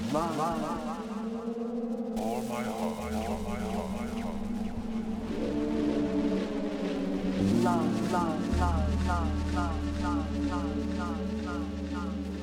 All my heart, all my heart, my heart. Love, love, love, love, love, love, love, love, love, love.